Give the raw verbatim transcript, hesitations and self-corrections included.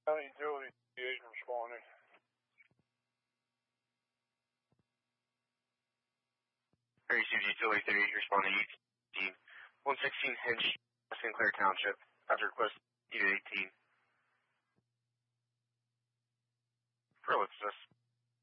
County Utility agent responding. Prairie City Utility thirty-eight responding E T one sixteen Hinch, Sinclair Township. After request